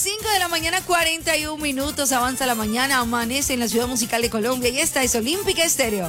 5 de la mañana, 41 minutos. Avanza la mañana, amanece en la ciudad musical de Colombia y esta es Olímpica Estéreo.